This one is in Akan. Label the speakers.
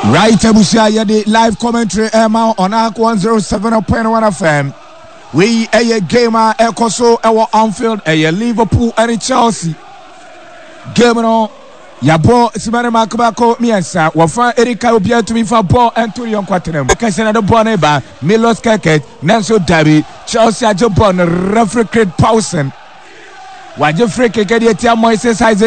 Speaker 1: Right, Abusia, yeah, the live commentary on ARC 107.1 FM. We a gamer Ecoso, our Anfield, a Liverpool, and Chelsea. Game on Yabo, Simana Makabako, Miansa, Wafa Erika Obia to me for ball and to young Quaterem. Cassana de Boneba, Milos Kaket, Nanso Dabi, Chelsea Jobon, referee Craig Powson. Wajah free kick dia Moises Isaac